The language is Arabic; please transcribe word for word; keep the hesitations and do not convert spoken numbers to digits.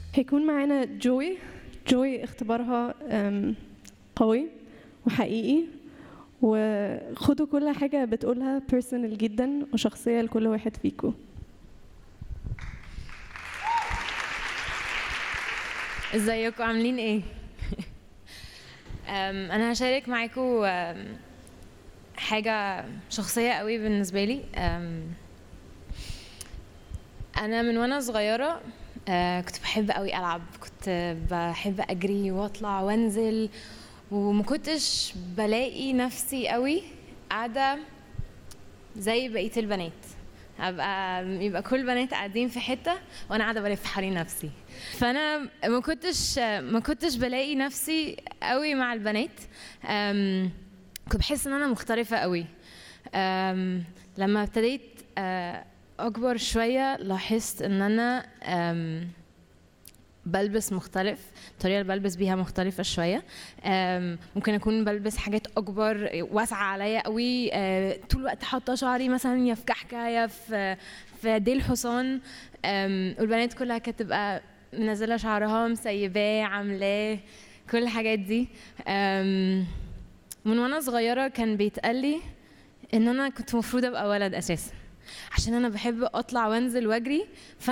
هيكون معانا جوي. جوي اختبارها أم، قوي وحقيقي، وخدوا كل حاجة بتقولها بيرسونال جدا وشخصية لكل واحد فيكم. ازيكم عاملين ايه؟ أم، انا هشارك معاكم أم، حاجه شخصيه قوي بالنسبه لي. أم، انا من وانا صغيره أه، كنت بحب قوي العب، كنت بحب اجري واطلع وانزل، وما كنتش بلاقي نفسي قوي قاعده زي بقيه البنات. ابقى يبقى كل البنات قاعدين في حته وانا قاعده بلف حوالين نفسي، فانا ما كنتش ما كنتش بلاقي نفسي قوي مع البنات. أم، كنت بحس ان انا مختلفه قوي. أم، لما ابتديت أه، اكبر شويه لاحظت ان انا أم، بلبس مختلف، الطريقه اللي بلبس بيها مختلفه شويه. أم، ممكن اكون بلبس حاجات اكبر واسعه عليا قوي، أه، طول الوقت حاطه شعري مثلا يا في كحكه يا في في ديل حصان. أم، والبنات كلها كانت تبقى منزله شعرها مسيباه عاملاه كل الحاجات دي. أم، من وانا صغيره كان بيتقالي ان انا كنت مفروض ابقى ولد اساسا، عشان انا بحب اطلع وانزل واجري.